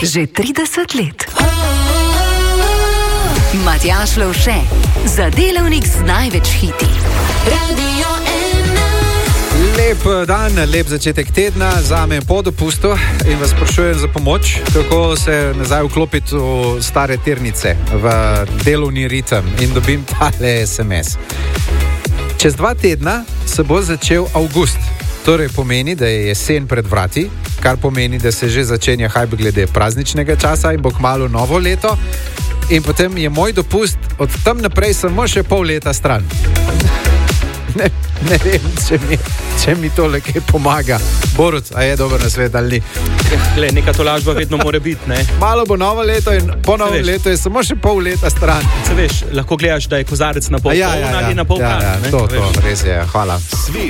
Že 30 let. Matjaž Lovše, za delavnik z največ hiti. Radio 1. Lep dan, lep začetek tedna, zame po dopustu in vas sprašujem za pomoč, kako se nazaj vklopiti v stare tirnice, v delovni ritem in dobim tale SMS. Čez 2 tedna se bo začel avgust. Torej pomeni, da je jesen pred vrati, kar pomeni, da se že začenja hype glede prazničnega časa in bo kmalu novo leto. In potem je moj dopust od tam naprej samo še pol leta stran. Ne vem, če mi tole kaj pomaga. Borut, a je dober nasvet ali ni? Gle, neka tolažba vedno mora biti, ne? Malo bo novo leto in po novem letu je samo še pol leta stran. Se veš, lahko gledaš, da je kozarec na pol poln ali na pol prazn. To, res je, hvala.